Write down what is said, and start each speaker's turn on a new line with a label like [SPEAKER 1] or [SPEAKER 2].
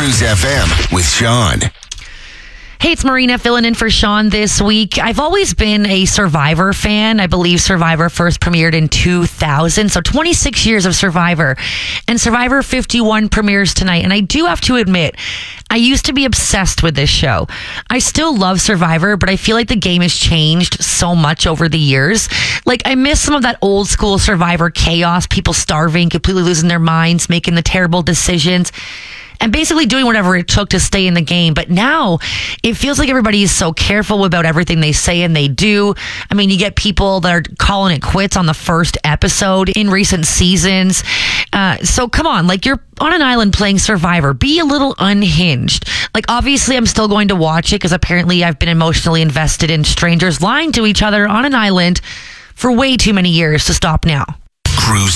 [SPEAKER 1] Cruise FM with Sean.
[SPEAKER 2] Hey, it's Marina filling in for Sean this week. I've always been a Survivor fan. I believe Survivor first premiered in 2000, so 26 years of Survivor. And Survivor 51 premieres tonight. And I do have to admit, I used to be obsessed with this show. I still love Survivor, but I feel like the game has changed so much over the years. Like, I miss some of that old school Survivor chaos, people starving, completely losing their minds, making the terrible decisions, and basically doing whatever it took to stay in the game. But now it feels like everybody is so careful about everything they say and they do. I mean, you get people that are calling it quits on the first episode in recent seasons. So come on, like, you're on an island playing Survivor. Be a little unhinged. Like, obviously I'm still going to watch it because apparently I've been emotionally invested in strangers lying to each other on an island for way too many years to stop now.
[SPEAKER 1] Cruise